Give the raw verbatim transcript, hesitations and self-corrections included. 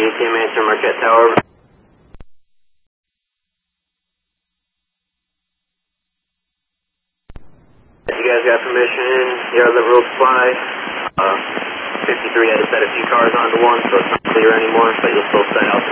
E T M answer Marquette Tower. If you guys got permission, you're on the road fly. Uh, fifty-three had to set a few cars onto one, so it's not clear anymore, but you'll still set out